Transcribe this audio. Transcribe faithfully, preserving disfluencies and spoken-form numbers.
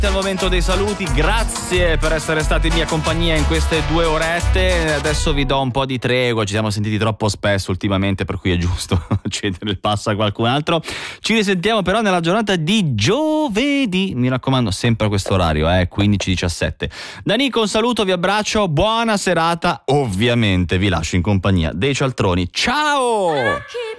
Al momento dei saluti, grazie per essere stati in mia compagnia in queste due orette. Adesso vi do un po' di tregua, ci siamo sentiti troppo spesso ultimamente, per cui è giusto cedere il passo a qualcun altro. Ci risentiamo però nella giornata di giovedì, mi raccomando, sempre a questo orario, eh, quindici diciassette. Da Nico un saluto, vi abbraccio, buona serata, ovviamente vi lascio in compagnia dei cialtroni. Ciao!